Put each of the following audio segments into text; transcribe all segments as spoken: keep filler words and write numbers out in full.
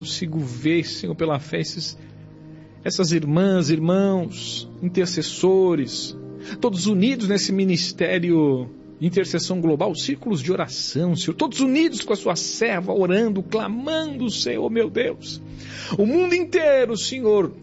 consigo ver, Senhor, pela fé, esses, essas irmãs, irmãos, intercessores, todos unidos nesse ministério de intercessão global, círculos de oração, Senhor, todos unidos com a sua serva, orando, clamando, Senhor, meu Deus, o mundo inteiro, Senhor,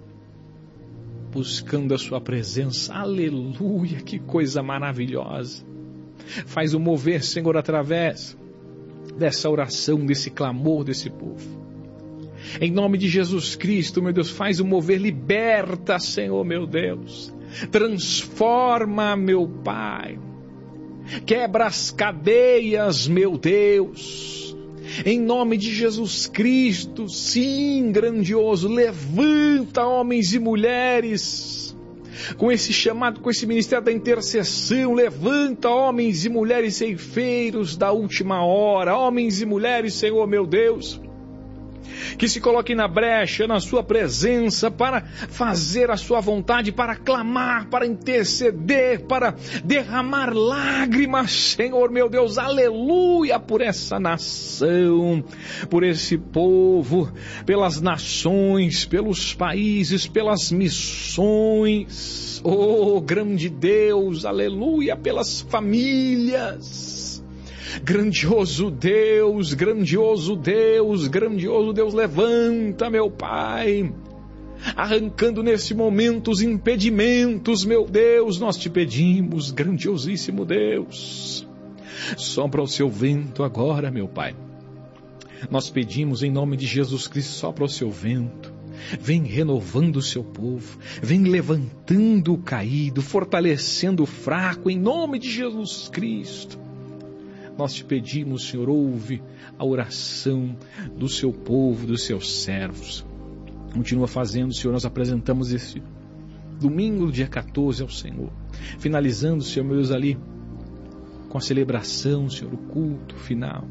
buscando a sua presença. Aleluia, que coisa maravilhosa. Faz o mover, Senhor, através dessa oração, desse clamor desse povo. Em nome de Jesus Cristo, meu Deus, faz o mover, liberta, Senhor, meu Deus. Transforma, meu Pai. Quebra as cadeias, meu Deus. Em nome de Jesus Cristo, sim, grandioso, levanta homens e mulheres com esse chamado, com esse ministério da intercessão, levanta homens e mulheres ceifeiros da última hora, homens e mulheres, Senhor, meu Deus, que se coloquem na brecha, na sua presença, para fazer a sua vontade, para clamar, para interceder, para derramar lágrimas, Senhor meu Deus, aleluia, por essa nação, por esse povo, pelas nações, pelos países, pelas missões, oh grande Deus, aleluia, pelas famílias. Grandioso Deus, grandioso Deus, grandioso Deus, levanta, meu Pai, arrancando nesse momento os impedimentos, meu Deus, nós te pedimos, grandiosíssimo Deus, sopra o seu vento agora, meu Pai, nós pedimos em nome de Jesus Cristo, sopra o seu vento, vem renovando o seu povo, vem levantando o caído, fortalecendo o fraco, em nome de Jesus Cristo. Nós te pedimos, Senhor, ouve a oração do seu povo, dos seus servos. Continua fazendo, Senhor, nós apresentamos esse domingo, dia quatorze ao Senhor. Finalizando, Senhor, meu Deus, ali com a celebração, Senhor, o culto final.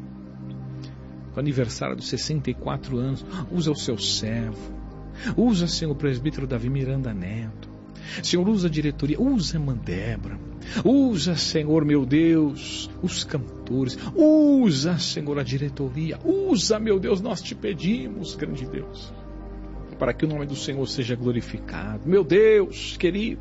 O aniversário dos sessenta e quatro anos. Usa o seu servo. Usa, Senhor, o presbítero Davi Miranda Neto. Senhor, usa a diretoria, usa a irmã Débora, usa, Senhor, meu Deus, os cantores, usa, Senhor, a diretoria, usa, meu Deus, nós te pedimos, grande Deus, para que o nome do Senhor seja glorificado, meu Deus, querido,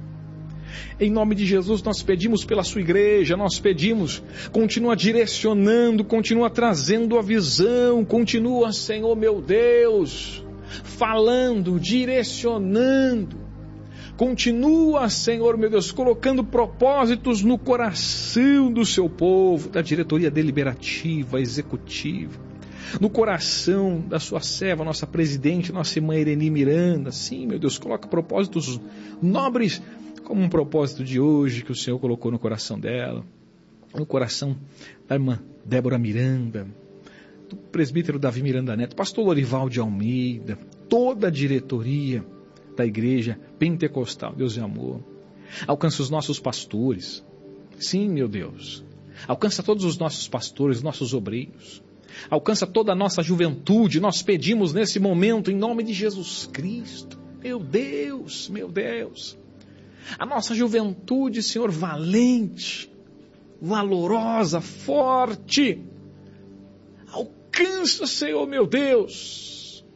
em nome de Jesus nós pedimos pela sua igreja, nós pedimos, continua direcionando, continua trazendo a visão, continua, Senhor, meu Deus, falando, direcionando, continua, Senhor, meu Deus, colocando propósitos no coração do seu povo, da diretoria deliberativa, executiva, no coração da sua serva, nossa presidente, nossa irmã Ireni Miranda. Sim, meu Deus, coloca propósitos nobres, como um propósito de hoje que o Senhor colocou no coração dela, no coração da irmã Débora Miranda, do presbítero Davi Miranda Neto, pastor Lorival de Almeida, toda a diretoria da igreja pentecostal, Deus é amor. Alcança os nossos pastores, sim, meu Deus, alcança todos os nossos pastores, nossos obreiros, alcança toda a nossa juventude, nós pedimos nesse momento, em nome de Jesus Cristo, meu Deus, meu Deus, a nossa juventude, Senhor, valente, valorosa, forte, alcança, Senhor, meu Deus,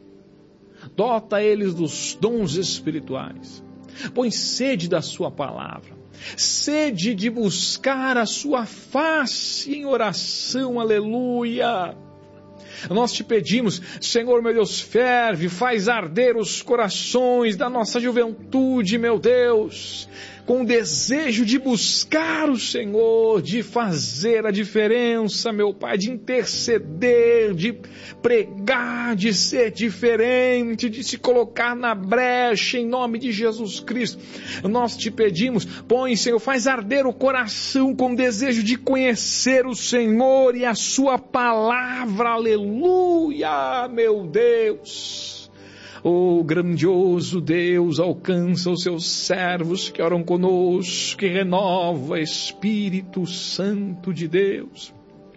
dota eles dos dons espirituais, põe sede da sua palavra, sede de buscar a sua face em oração, aleluia. Nós te pedimos, Senhor, meu Deus, ferve, faz arder os corações da nossa juventude, meu Deus, com o desejo de buscar o Senhor, de fazer a diferença, meu Pai, de interceder, de pregar, de ser diferente, de se colocar na brecha, em nome de Jesus Cristo. Nós te pedimos, põe, Senhor, faz arder o coração com o desejo de conhecer o Senhor e a sua palavra, aleluia, meu Deus. Oh, grandioso Deus, alcança os seus servos que oram conosco, que renova, Espírito Santo de Deus.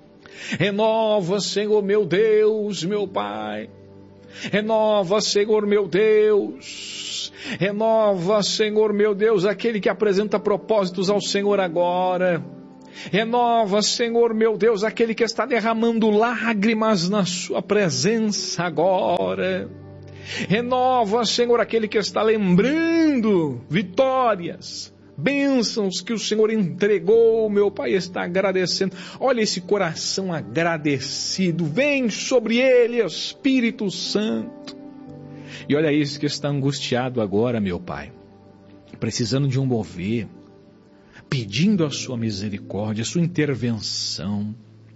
Renova, Senhor, meu Deus, meu Pai. Renova, Senhor, meu Deus. Renova, Senhor, meu Deus, aquele que apresenta propósitos ao Senhor agora. Renova, Senhor meu Deus, aquele que está derramando lágrimas na sua presença agora. Renova, Senhor, aquele que está lembrando vitórias, bênçãos que o Senhor entregou, meu Pai, está agradecendo. Olha esse coração agradecido, vem sobre ele, Espírito Santo. E olha isso que está angustiado agora, meu Pai, precisando de um mover, pedindo a sua misericórdia, a sua intervenção.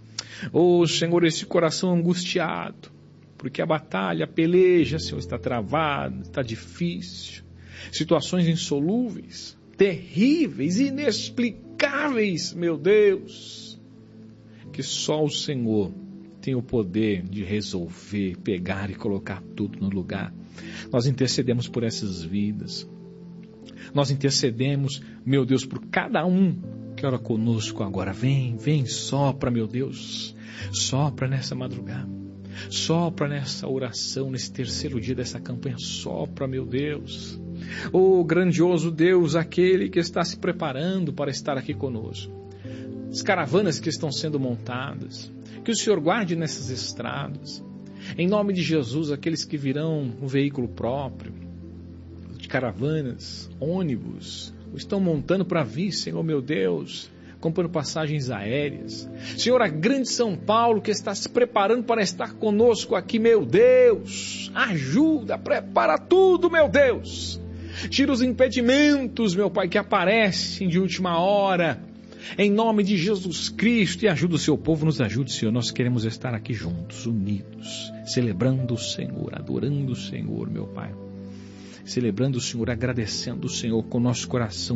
Oh, Senhor, esse coração angustiado, porque a batalha, a peleja, Senhor, está travada, está difícil, situações insolúveis, terríveis, inexplicáveis, meu Deus, que só o Senhor tem o poder de resolver, pegar e colocar tudo no lugar. Nós intercedemos por essas vidas, nós intercedemos, meu Deus, por cada um que ora conosco agora. Vem, vem, sopra, meu Deus, sopra nessa madrugada, sopra nessa oração, nesse terceiro dia dessa campanha, sopra, meu Deus. Oh, grandioso Deus, aquele que está se preparando para estar aqui conosco. As caravanas que estão sendo montadas, que o Senhor guarde nessas estradas. Em nome de Jesus, aqueles que virão um veículo próprio, de caravanas, ônibus, estão montando para vir, Senhor meu Deus, comprando passagens aéreas. Senhor, a grande São Paulo que está se preparando para estar conosco aqui, meu Deus, ajuda, prepara tudo, meu Deus. Tira os impedimentos, meu Pai, que aparecem de última hora, em nome de Jesus Cristo, e ajuda o seu povo, nos ajude, Senhor. Nós queremos estar aqui juntos, unidos, celebrando o Senhor, adorando o Senhor, meu Pai, celebrando o Senhor, agradecendo o Senhor com o nosso coração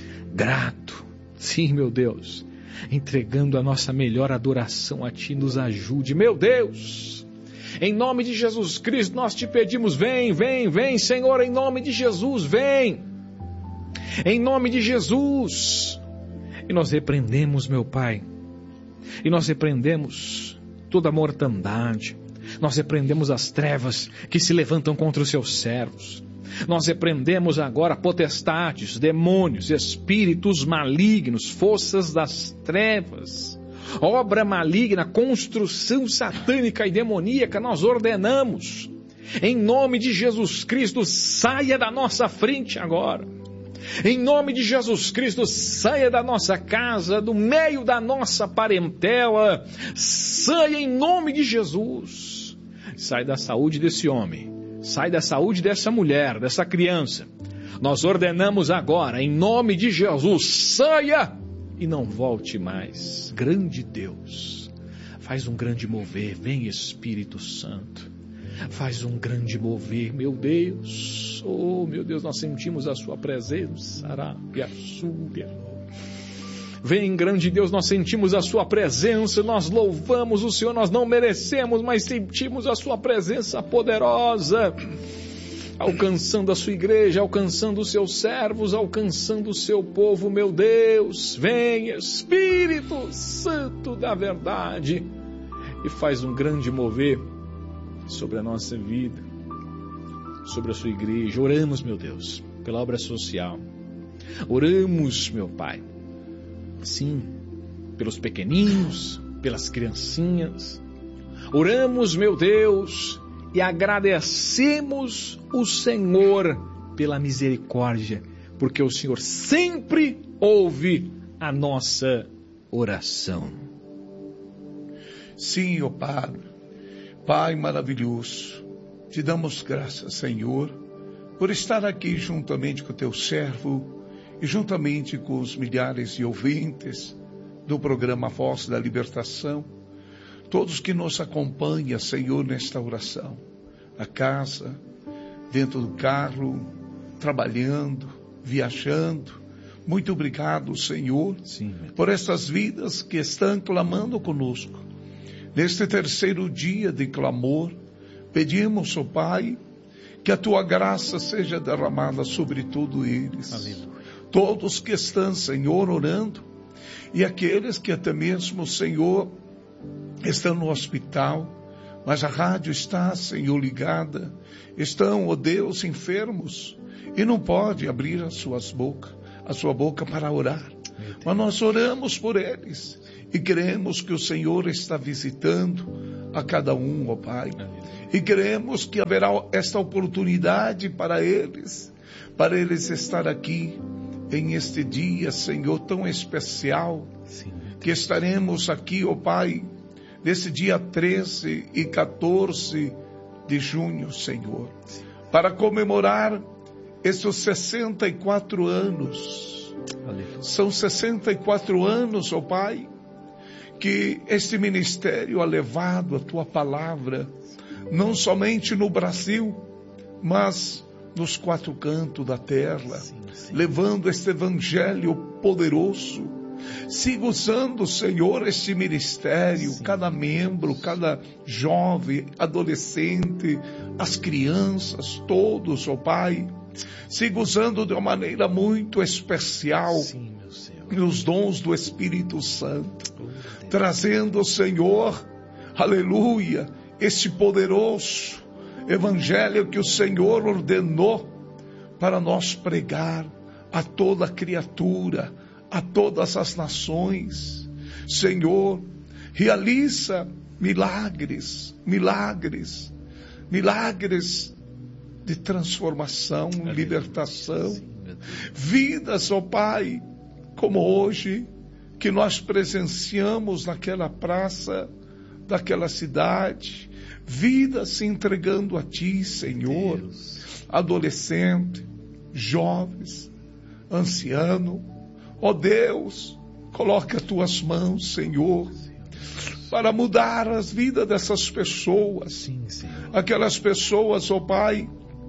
grato. Sim, meu Deus, entregando a nossa melhor adoração a Ti, nos ajude, meu Deus. Em nome de Jesus Cristo, nós te pedimos, vem, vem, vem, Senhor, em nome de Jesus, vem. Em nome de Jesus. E nós repreendemos, meu Pai, e nós repreendemos toda a mortandade, nós repreendemos as trevas que se levantam contra os seus servos. Nós repreendemos agora potestades, demônios, espíritos malignos, forças das trevas, obra maligna, construção satânica e demoníaca. Nós ordenamos, em nome de Jesus Cristo, saia da nossa frente agora. Em nome de Jesus Cristo, saia da nossa casa, do meio da nossa parentela, saia em nome de Jesus. Sai da saúde desse homem, sai da saúde dessa mulher, dessa criança. Nós ordenamos agora, em nome de Jesus, saia e não volte mais. Grande Deus, faz um grande mover, vem Espírito Santo, faz um grande mover, meu Deus. Oh, meu Deus, nós sentimos a sua presença. Vem, grande Deus, nós sentimos a sua presença, nós louvamos o Senhor, nós não merecemos, mas sentimos a sua presença poderosa, alcançando a sua igreja, alcançando os seus servos, alcançando o seu povo, meu Deus. Vem, Espírito Santo da verdade, e faz um grande mover sobre a nossa vida, sobre a sua igreja. Oramos, meu Deus, pela obra social. Oramos, meu Pai, sim, pelos pequeninos, pelas criancinhas. Oramos, meu Deus, e agradecemos o Senhor pela misericórdia, porque o Senhor sempre ouve a nossa oração. Sim, ó Pai, Pai maravilhoso, te damos graças, Senhor, por estar aqui juntamente com o teu servo e juntamente com os milhares de ouvintes do programa Voz da Libertação, todos que nos acompanham, Senhor, nesta oração, na casa, dentro do carro, trabalhando, viajando. Muito obrigado, Senhor, Sim, por estas vidas que estão clamando conosco. Neste terceiro dia de clamor, pedimos, ó Pai, que a tua graça seja derramada sobre todos eles. Aleluia. Todos que estão, Senhor, orando, e aqueles que até mesmo, Senhor, estão no hospital, mas a rádio está, Senhor, ligada, estão, ó Deus, enfermos, e não pode abrir as suas bocas, a sua boca para orar. mas nós oramos por eles e cremos que o Senhor está visitando a cada um, ó Pai. E cremos que haverá esta oportunidade para eles, para eles estar aqui em este dia, Senhor, tão especial, sim, que estaremos aqui, ó Pai, nesse dia treze e quatorze de junho, Senhor, sim, para comemorar esses sessenta e quatro anos. Aleluia. São sessenta e quatro anos, ó Pai, que este ministério ha levado a Tua palavra, não somente no Brasil, mas nos quatro cantos da terra, sim, sim, levando este evangelho poderoso. Siga usando, Senhor, este ministério, sim, cada membro, cada jovem, adolescente, as crianças, todos, ó Pai. Siga usando de uma maneira muito especial, sim, meu Senhor, os dons do Espírito Santo, oh, trazendo, Senhor, aleluia, este poderoso evangelho que o Senhor ordenou para nós pregar a toda criatura, a todas as nações. Senhor, realiza milagres, milagres, milagres de transformação, libertação, vidas, ó Pai, como hoje, que nós presenciamos naquela praça, daquela cidade, vidas se entregando a Ti, Senhor, Deus. Adolescente, jovens, anciano, ó Deus, coloca as Tuas mãos, Senhor, para mudar as vidas dessas pessoas, sim, aquelas pessoas, ó Pai,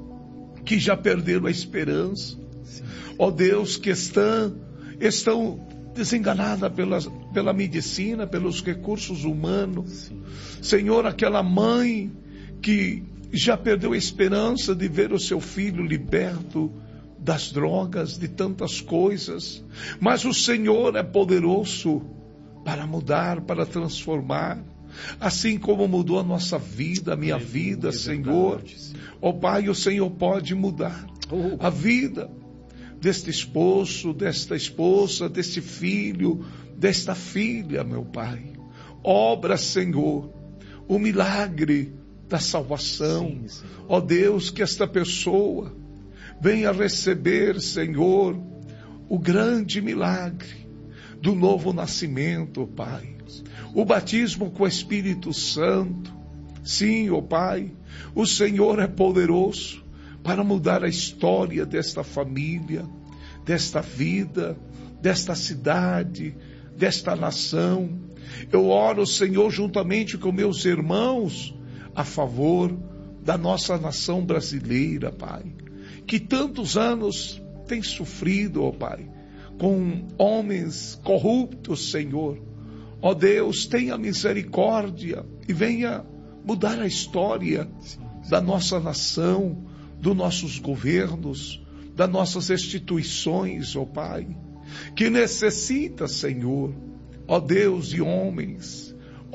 que já perderam a esperança, sim, ó Deus, que estão, estão desenganada pela, pela medicina, pelos recursos humanos. Sim. Senhor, aquela mãe que já perdeu a esperança de ver o seu filho liberto das drogas, de tantas coisas. Mas o Senhor é poderoso para mudar, para transformar. Assim como mudou a nossa vida, a minha vida, Senhor. Ó Pai, o Senhor pode mudar a vida deste esposo, desta esposa, deste filho, desta filha, meu Pai. Obra, Senhor, o milagre da salvação. Ó Deus, que esta pessoa venha receber, Senhor, o grande milagre do novo nascimento, ó Pai. O batismo com o Espírito Santo. Sim, ó Pai, o Senhor é poderoso para mudar a história desta família, desta vida, desta cidade, desta nação. Eu oro, Senhor, juntamente com meus irmãos, a favor da nossa nação brasileira, Pai, que tantos anos tem sofrido, ó Pai, com homens corruptos, Senhor. Ó Deus, tenha misericórdia e venha mudar a história da nossa nação, dos nossos governos, das nossas instituições, ó Pai, que necessita, Senhor, ó Deus, de homens,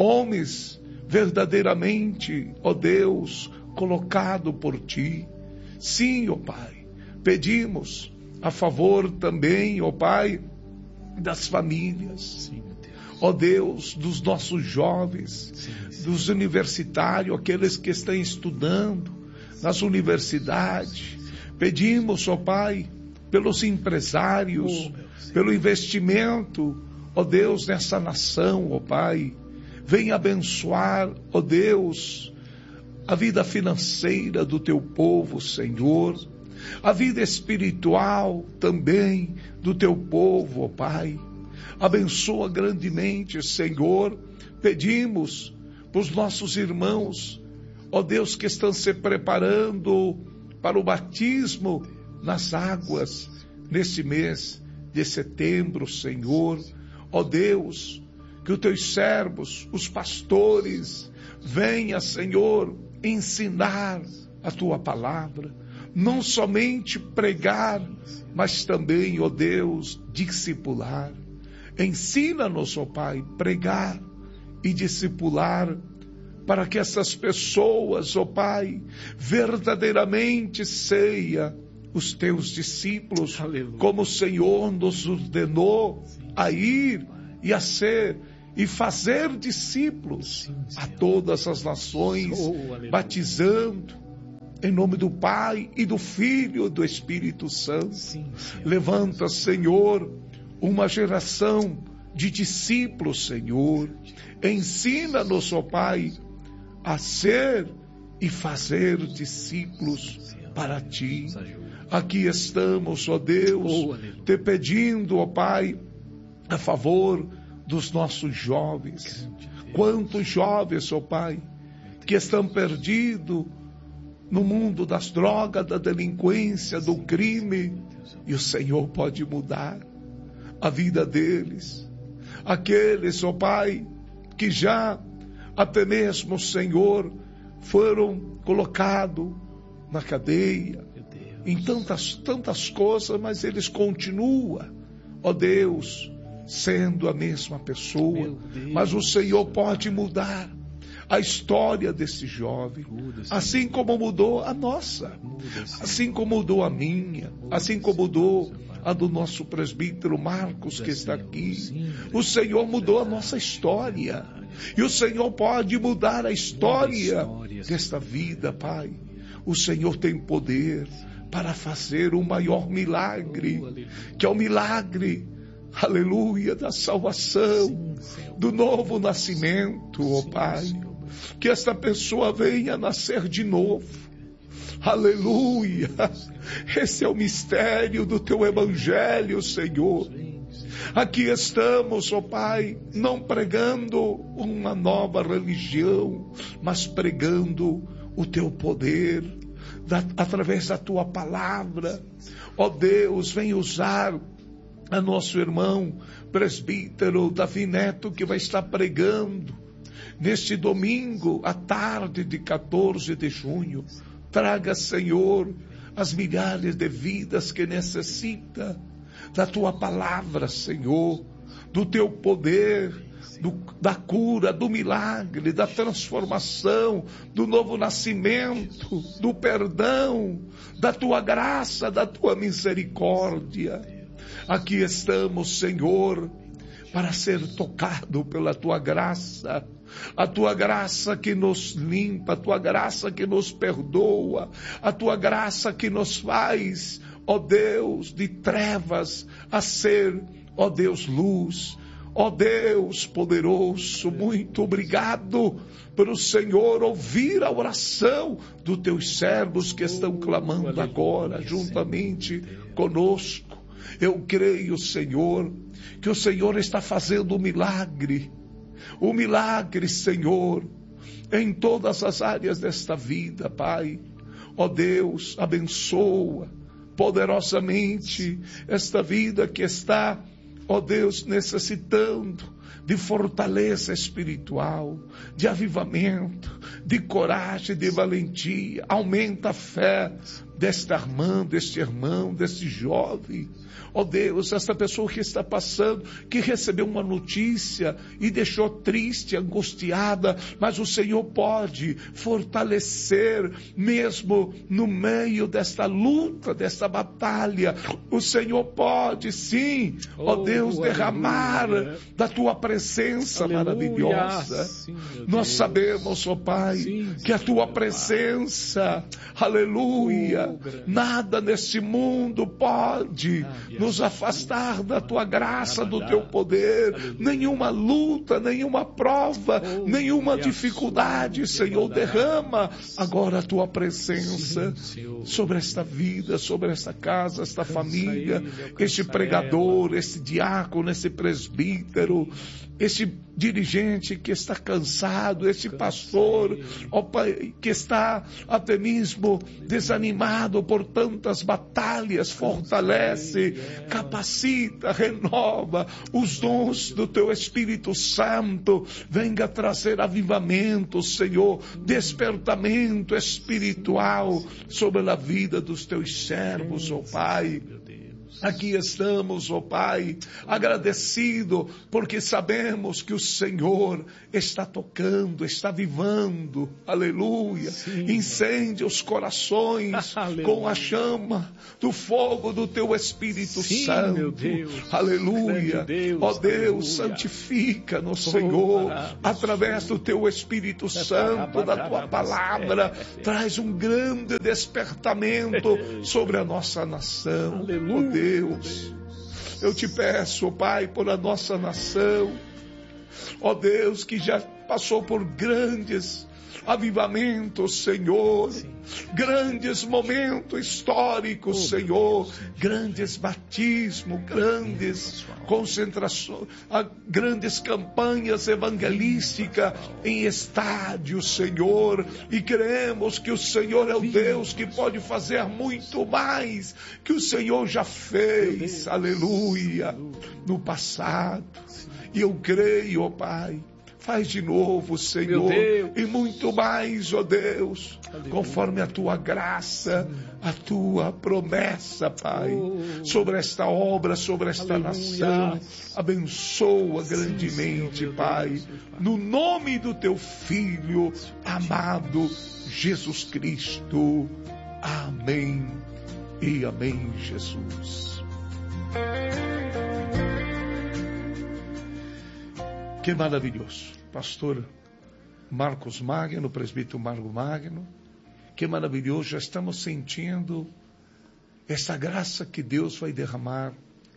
homens verdadeiramente, ó Deus, colocado por Ti. Sim, ó Pai, pedimos a favor também, ó Pai, das famílias. Sim. Ó Deus, dos nossos jovens, sim, sim, dos universitários, aqueles que estão estudando nas universidades. Pedimos, ó Pai, pelos empresários, oh, pelo investimento, ó Deus, nessa nação, ó Pai. Venha abençoar, ó Deus, a vida financeira do Teu povo, Senhor. A vida espiritual também do Teu povo, ó Pai. Abençoa grandemente, Senhor. Pedimos para os nossos irmãos, ó Deus, que estão se preparando para o batismo nas águas neste mês de setembro, Senhor. Ó Deus, que os Teus servos, os pastores, venha, Senhor, ensinar a Tua palavra. Não somente pregar, mas também, ó Deus, discipular. Ensina-nos, ó Pai, pregar e discipular, para que essas pessoas, ó Pai, verdadeiramente seja os teus discípulos, Aleluia. como o Senhor nos ordenou a ir e a ser e fazer discípulos Sim, a todas as nações, Oh, batizando em nome do Pai e do Filho e do Espírito Santo. Sim, Senhor. Levanta, Senhor, uma geração de discípulos, Senhor. Ensina-nos, ó Pai, a ser e fazer discípulos para Ti. Aqui estamos, ó Deus, Oh, aleluia. te pedindo, ó Pai, a favor dos nossos jovens. Quantos jovens, ó Pai, que estão perdidos no mundo das drogas, da delinquência, do crime, e o Senhor pode mudar a vida deles. Aqueles, ó Pai, que já até mesmo, Senhor, foram colocados na cadeia, em tantas, tantas coisas, mas eles continuam, ó Deus, sendo a mesma pessoa. Mas o Senhor pode mudar a história desse jovem, assim como mudou a nossa, assim como mudou a minha, assim como mudou a do nosso presbítero Marcos, que está aqui. O Senhor mudou a nossa história, e o Senhor pode mudar a história desta vida, Pai. O Senhor tem poder para fazer o maior milagre, que é o milagre, aleluia, da salvação, do novo nascimento, ó Pai. Que esta pessoa venha nascer de novo. Aleluia. Esse é o mistério do teu evangelho, Senhor. Aqui estamos, ó Pai, não pregando uma nova religião, mas pregando o teu poder, da, através da tua palavra. Ó Deus, vem usar a nosso irmão presbítero Davi Neto, que vai estar pregando neste domingo, à tarde de quatorze de junho. Traga, Senhor, as milhares de vidas que necessita da tua palavra, Senhor, do teu poder, do, da cura, do milagre, da transformação, do novo nascimento, do perdão, da tua graça, da tua misericórdia. Aqui estamos, Senhor, para ser tocado pela tua graça, a tua graça que nos limpa, a tua graça que nos perdoa, a tua graça que nos faz, ó Deus, de trevas a ser, ó Deus, luz. Ó Deus poderoso, muito obrigado pelo Senhor ouvir a oração dos teus servos que estão clamando agora juntamente conosco. Eu creio, Senhor, que o Senhor está fazendo um milagre, um milagre, Senhor, em todas as áreas desta vida, Pai. Ó Deus, abençoa poderosamente esta vida que está, ó Deus, necessitando de fortaleza espiritual, de avivamento, de coragem, de valentia. Aumenta a fé desta irmã, deste irmão, deste jovem. Ó Deus, esta pessoa que está passando, que recebeu uma notícia e deixou triste, angustiada, mas o Senhor pode fortalecer mesmo no meio desta luta, desta batalha. O Senhor pode sim, ó oh, Deus, derramar aleluia. Da tua presença aleluia. Maravilhosa. Sim, nós sabemos, ó Pai, sim, que a tua presença, aleluia, oh, nada nesse mundo pode nos afastar da tua graça, do teu poder. Nenhuma luta, nenhuma prova, nenhuma dificuldade, Senhor, derrama agora a tua presença sobre esta vida, sobre esta casa, esta família, este pregador, este diácono, este presbítero, este dirigente que está cansado, este pastor, ó Pai, que está até mesmo desanimado por tantas batalhas. Fortalece, capacita, renova os dons do teu Espírito Santo. Venga trazer avivamento, Senhor, despertamento espiritual sobre a vida dos teus servos, ó Pai. Deus. Aqui estamos, ó oh Pai, agradecido, porque sabemos que o Senhor está tocando, está avivando, aleluia. Sim. Incende os corações com a chama do fogo do Teu Espírito Sim, Santo. Meu Deus. Aleluia. Deus, ó Deus, santifica-nos, Senhor, oh, através do Teu Espírito Santo, da Tua palavra, traz um grande despertamento sobre a nossa nação. Aleluia. Ó Deus, eu te peço, ó Pai, por a nossa nação, ó Deus, que já passou por grandes avivamentos, Senhor, Sim. grandes momentos históricos, oh, Senhor, Deus. Grandes batismos, grandes concentrações, grandes campanhas evangelísticas em estádios, Senhor, e cremos que o Senhor é o Deus que pode fazer muito mais que o Senhor já fez, aleluia, no passado. E eu creio, ó Pai, faz de novo, Senhor, e muito mais, ó Deus, aleluia. Conforme a Tua graça, a Tua promessa, Pai, oh. sobre esta obra, sobre esta aleluia. Nação, abençoa grandemente, Sim, Pai, Deus, no nome do Teu Filho amado, Jesus Cristo. Amém e amém, Jesus. Que maravilhoso, pastor Marcos Magno, presbítero Marco Magno, que maravilhoso, já estamos sentindo essa graça que Deus vai derramar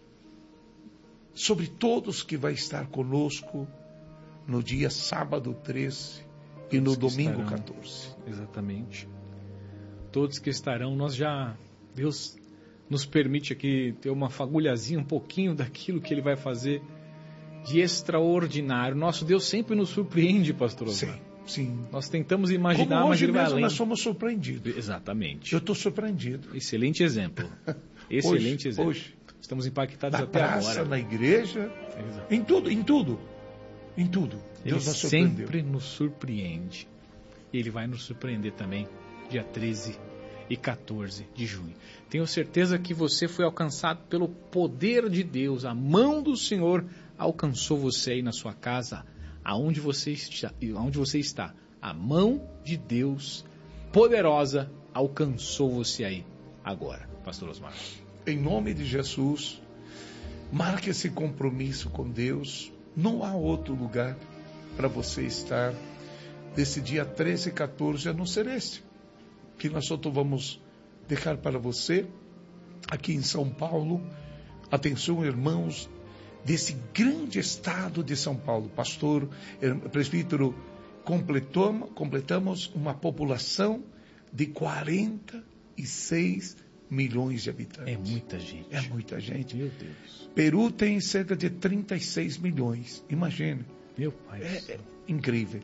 sobre todos que vai estar conosco no dia sábado treze e no domingo estarão, quatorze. Exatamente. Todos que estarão, nós já, Deus nos permite aqui ter uma fagulhazinha, um pouquinho daquilo que Ele vai fazer de extraordinário. Nosso Deus sempre nos surpreende, pastor Osmar. Sim, sim. Nós tentamos imaginar, Como mas hoje Ele vai mesmo além. Nós somos surpreendidos. Exatamente. Eu estou surpreendido. Excelente exemplo. Excelente hoje, exemplo. Hoje. Estamos impactados Na até praça, agora. Na igreja, Exato. em tudo, em tudo. Em tudo. Ele Deus nos surpreendeu. sempre nos surpreende. E Ele vai nos surpreender também, dia treze e quatorze de junho. Tenho certeza que você foi alcançado pelo poder de Deus. A mão do Senhor alcançou você aí na sua casa, aonde você está, aonde você está. A mão de Deus poderosa alcançou você aí agora, pastor Osmar. Em nome de Jesus, marque esse compromisso com Deus. Não há outro lugar para você estar desse dia treze e quatorze a não ser este, que nós só vamos deixar para você aqui em São Paulo. Atenção, irmãos, desse grande estado de São Paulo. Pastor, presbítero, completamos, completamos uma população de quarenta e seis milhões de habitantes. É muita gente. É muita gente. Meu Deus. Peru tem cerca de trinta e seis milhões. Imagine. Meu pai. É, é incrível.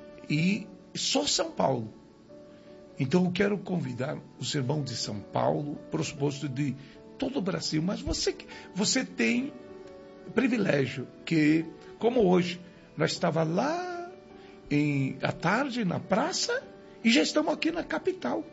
E só São Paulo. Então eu quero convidar os irmãos de São Paulo, pressuposto de todo o Brasil, mas você, você tem privilégio que, como hoje, nós estávamos lá em, à tarde na praça e já estamos aqui na capital,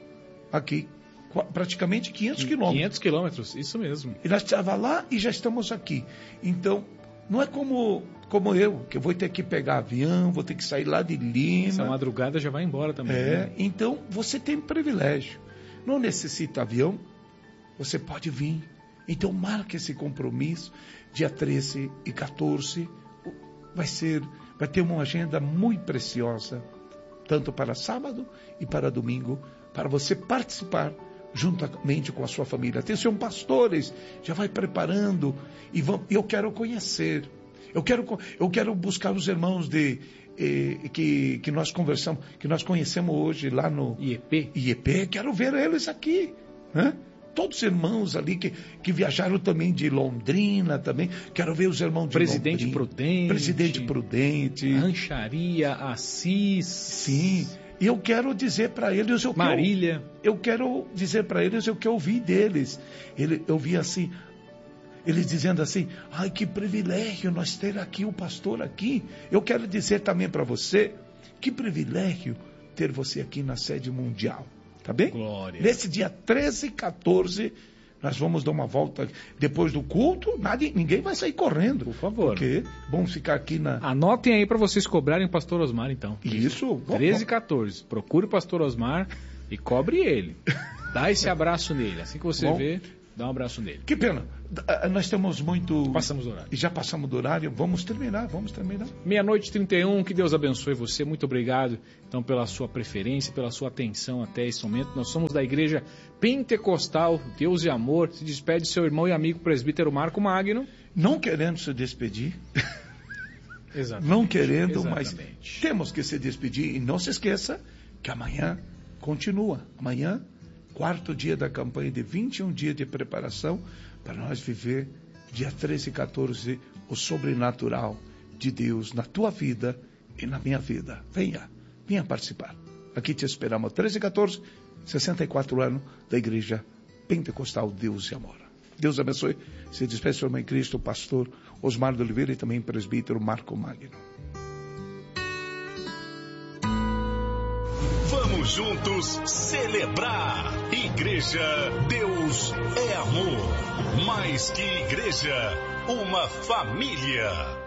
aqui, praticamente quinhentos quilômetros. quinhentos quilômetros, isso mesmo. E nós estávamos lá e já estamos aqui. Então, não é como, como eu, que eu vou ter que pegar avião, vou ter que sair lá de Lima. Essa madrugada já vai embora também. É, né? Então você tem privilégio. Não necessita avião, você pode vir. Então marque esse compromisso, dia treze e quatorze, vai ser, vai ter uma agenda muito preciosa, tanto para sábado e para domingo, para você participar juntamente com a sua família. Atenção, pastores, já vai preparando e vão, eu quero conhecer. Eu quero, eu quero buscar os irmãos de, eh, que, que nós conversamos, que nós conhecemos hoje lá no I E P. I E P, quero ver eles aqui, né? Todos os irmãos ali que, que viajaram também de Londrina também. Quero ver os irmãos de Presidente Londrina. Prudente. Presidente Prudente. Rancharia, Assis. Sim. E eu quero dizer para eles o que Marília. Eu, eu quero dizer para eles o que eu ouvi deles. Ele, eu vi assim, eles dizendo assim, ai, que privilégio nós ter aqui o pastor aqui. Eu quero dizer também para você, que privilégio ter você aqui na sede mundial. Tá bem? Glória. Nesse dia treze e quatorze, Nós vamos dar uma volta depois do culto, nada, ninguém vai sair correndo. Por favor. Porque vamos ficar aqui na... Anotem aí para vocês cobrarem o pastor Osmar, então. Isso. treze e quatorze. Procure o pastor Osmar e cobre ele. Dá esse abraço nele. Assim que você Bom, vê, dá um abraço nele. Que pena. Nós temos muito... Passamos do horário. E já passamos do horário. Vamos terminar, vamos terminar. Meia-noite e trinta e um, que Deus abençoe você. Muito obrigado, então, pela sua preferência, pela sua atenção até esse momento. Nós somos da Igreja Pentecostal Deus e Amor. Se despede seu irmão e amigo presbítero Marco Magno. Não querendo se despedir. Exatamente. Não querendo, Exatamente. mas temos que se despedir. E não se esqueça que amanhã continua. Amanhã, quarto dia da campanha de vinte e um dias de preparação para nós viver dia treze e quatorze o sobrenatural de Deus na tua vida e na minha vida. Venha, venha participar. Aqui te esperamos, treze e quatorze, sessenta e quatro anos da Igreja Pentecostal Deus e Amor. Deus abençoe. Se despede seu irmão em Cristo, o pastor Osmar de Oliveira e também presbítero Marco Magno. Vamos juntos celebrar. Igreja Deus é Amor. Mais que igreja, uma família.